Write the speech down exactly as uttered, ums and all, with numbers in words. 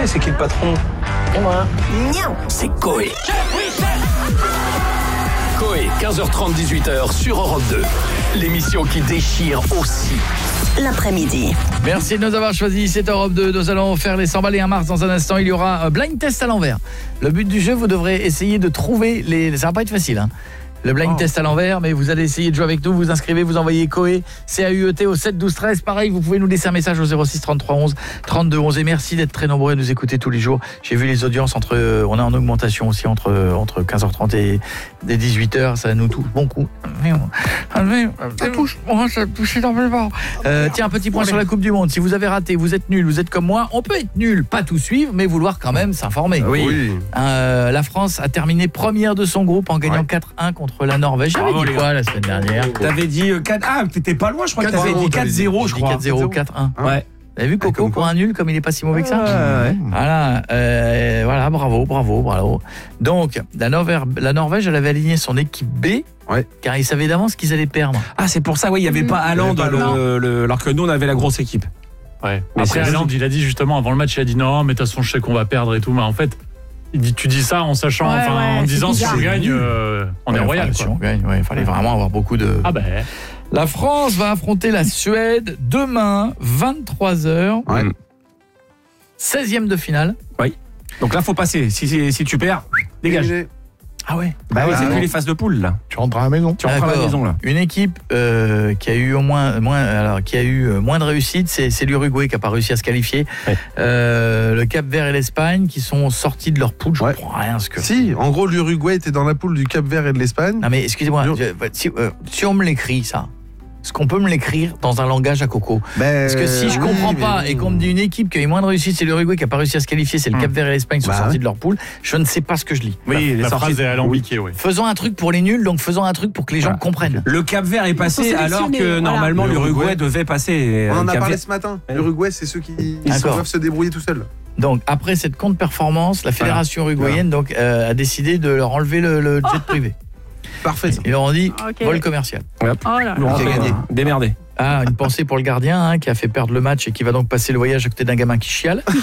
c'est qui le patron? Et moi. C'est Coé. Coé, quinze heures trente, dix-huit heures sur Europe deux. L'émission qui déchire aussi l'après-midi. Merci de nous avoir choisi, c'est Europe deux. Nous allons faire les cent balles et un mars. Dans un instant, il y aura un blind test à l'envers. Le but du jeu, vous devrez essayer de trouver les... Ça va pas être facile, hein. Le blind oh. test à l'envers, mais vous allez essayer de jouer avec nous, vous inscrivez, vous envoyez Coé, C A U E T au sept douze treize. Pareil, vous pouvez nous laisser un message au zéro six trente-trois onze trente-deux onze. Et merci d'être très nombreux à nous écouter tous les jours. J'ai vu les audiences, entre, on est en augmentation aussi entre, entre quinze heures trente et dix-huit heures. Ça nous touche bon coup. Ça touche, moi ça touche énormément. Euh, tiens, un petit point sur la Coupe du Monde. Si vous avez raté, vous êtes nul, vous êtes comme moi. On peut être nul, pas tout suivre, mais vouloir quand même s'informer. Oui. oui. Euh, la France a terminé première de son groupe en gagnant ouais. quatre un contre la Norvège. J'avais dit quoi la semaine dernière? T'avais dit quatre... Ah, t'étais pas loin, je crois que t'avais dit quatre zéro, je crois. quatre zéro, quatre un. Ouais. Vous avez vu Coco pour un nul, comme il est pas si mauvais que ça? Ah, ouais. Voilà, euh, voilà, bravo, bravo, bravo. Donc, la, Norvège, la Norvège, elle avait aligné son équipe B, ouais. car ils savaient d'avance qu'ils allaient perdre. Ah, c'est pour ça, oui, il n'y avait mmh. pas Haaland, le, le, alors que nous, on avait la grosse équipe. Ouais. Mais après, Haaland, il a dit justement, avant le match, il a dit non, mais de toute façon, je sais qu'on va perdre et tout, mais en fait... Il dit, tu dis ça en sachant, ouais, enfin, ouais, en disant si on gagne, euh, on ouais, est royal. Si on gagne, il ouais, fallait vraiment avoir beaucoup de... Ah ben. La France va affronter la Suède demain, vingt-trois heures. Ouais. seizième de finale. Oui. Donc là, faut passer. Si, si, si tu perds, dégage. Ah ouais. Bah oui, c'est plus les phases de poule là. Tu rentres à la maison. Tu rentres à la maison là. Une équipe euh, qui a eu au moins moins alors qui a eu moins de réussite, c'est c'est l'Uruguay qui a pas réussi à se qualifier. Ouais. Euh, le Cap-Vert et l'Espagne qui sont sortis de leur poule, je ouais. comprends rien ce que. Si, en gros l'Uruguay était dans la poule du Cap-Vert et de l'Espagne. Non mais excusez-moi, je, si, euh, si on me l'écrit ça. Est-ce qu'on peut me l'écrire dans un langage à coco? ben, Parce que si je oui, comprends pas oui. et qu'on me dit une équipe qui a eu moins de réussite, c'est l'Uruguay qui a pas réussi à se qualifier, c'est le Cap-Vert et l'Espagne qui bah, sont sortis ouais. de leur poule, je ne sais pas ce que je lis. Oui, la, la phrase est alambiquée, oui. Faisons un truc pour les nuls, donc faisons un truc pour que les voilà. gens comprennent. Le Cap-Vert est passé alors que voilà. normalement l'Uruguay devait passer. On en a parlé ce matin. L'Uruguay, c'est ceux qui doivent se débrouiller tout seuls. Donc après cette contre-performance, la fédération voilà. uruguayenne donc euh, a décidé de leur enlever le, le jet oh privé. Parfait. Ils leur ont dit okay. vol commercial. Hop. Oh là là. Gagné. Démerdé. Ah, une pensée pour le gardien hein, qui a fait perdre le match et qui va donc passer le voyage à côté d'un gamin qui chiale.